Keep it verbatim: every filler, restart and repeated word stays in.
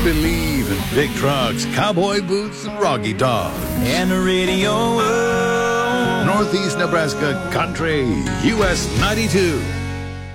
believe in big trucks, cowboy boots, and Rocky Top. And the radio. Northeast Nebraska Country, U S ninety-two.